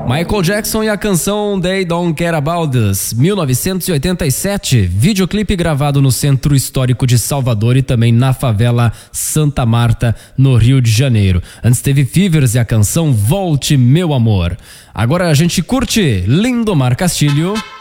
Michael Jackson e a canção They Don't Care About Us, 1987, videoclipe gravado no Centro Histórico de Salvador e também na favela Santa Marta, no Rio de Janeiro. Antes teve Fevers e a canção Volte Meu Amor. Agora a gente curte Lindomar Castilho.